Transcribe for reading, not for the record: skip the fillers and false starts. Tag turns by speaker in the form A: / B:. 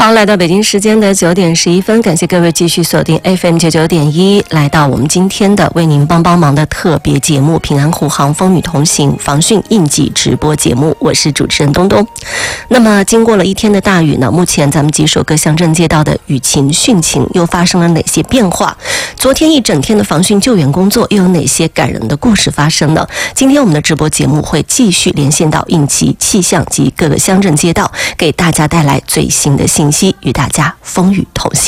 A: 好，来到北京时间的9点11分，感谢各位继续锁定 FM99.1，来到我们今天的为您帮忙的特别节目《平安护航风雨同行防汛应急直播节目》，我是主持人东东。那么经过了一天的大雨呢，目前咱们几首各乡镇街道的雨情汛情又发生了哪些变化？昨天一整天的防汛救援工作又有哪些感人的故事发生呢？今天我们的直播节目会继续连线到应急气象及各个乡镇街道，给大家带来最新的信息，与大家风雨同行。